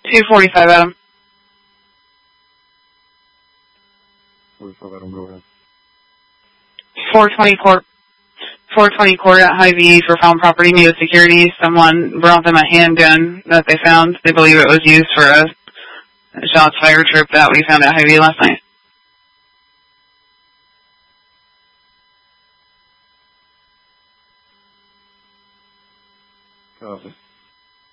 245 Adam. 45 Adam, go ahead. 420 court at Hy-Vee for found property near security. Someone brought them a handgun that they found. They believe it was used for a shots fired trip that we found at Hy-Vee last night. Copy.